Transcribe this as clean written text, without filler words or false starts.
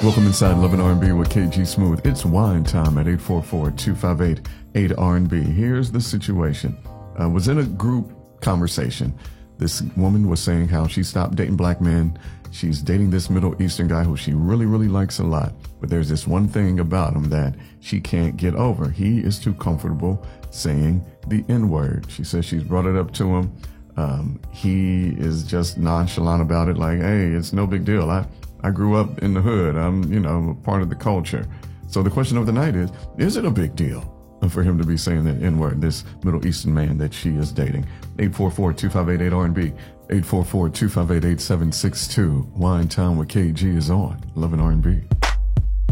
Welcome inside Love and R&B with KG Smooth. It's wine time at 844-258-8R&B. Here's the situation. I was in a group conversation. This woman was saying how she stopped dating black men. She's dating this Middle Eastern guy who she really, really likes a lot. But there's this one thing about him that she can't get over. He is too comfortable saying the N-word. She says she's brought it up to him. He is just nonchalant about it, like, hey, it's no big deal. I grew up in the hood. I'm, a part of the culture. So the question of the night is it a big deal for him to be saying the N-word, this Middle Eastern man that she is dating? 844-258-8R&B, 844-258-8762. Wine Time with KG is on Love and R&B.